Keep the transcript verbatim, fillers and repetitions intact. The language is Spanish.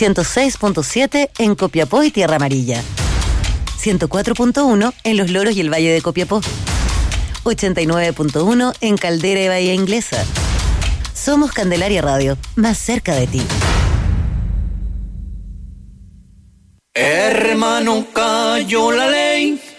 ciento seis punto siete en Copiapó y Tierra Amarilla, ciento cuatro punto uno en Los Loros y el Valle de Copiapó, ochenta y nueve punto uno en Caldera y Bahía Inglesa. Somos Candelaria Radio, más cerca de ti. Hermano, cayó la ley.